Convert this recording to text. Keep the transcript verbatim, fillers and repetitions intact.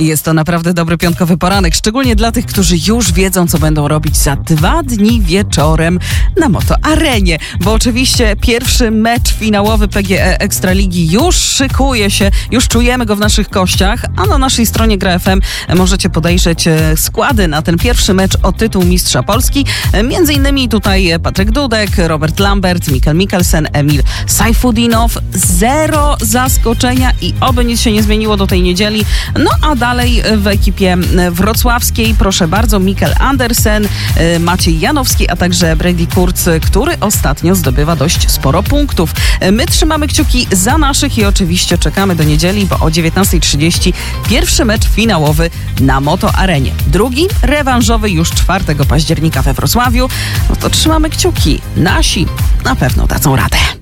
Jest to naprawdę dobry piątkowy poranek, szczególnie dla tych, którzy już wiedzą, co będą robić za dwa dni wieczorem na Moto Arenie. Bo oczywiście pierwszy mecz finałowy P G E Ekstraligi już szykuje się, już czujemy go w naszych kościach, a na naszej stronie Gra F M możecie podejrzeć składy na ten pierwszy mecz o tytuł Mistrza Polski. Między innymi tutaj Patryk Dudek, Robert Lambert, Mikkel Mikkelsen, Emil Sajfudinow. Zero zaskoczenia i oby nic się nie zmieniło do tej niedzieli. No a dalej w ekipie wrocławskiej, proszę bardzo, Mikkel Andersen, Maciej Janowski, a także Brady Kurz, który ostatnio zdobywa dość sporo punktów. My trzymamy kciuki za naszych i oczywiście czekamy do niedzieli, bo o dziewiętnasta trzydzieści pierwszy mecz finałowy na Moto Arenie. Drugi, rewanżowy już czwartego października we Wrocławiu. No to trzymamy kciuki. Nasi na pewno dadzą radę.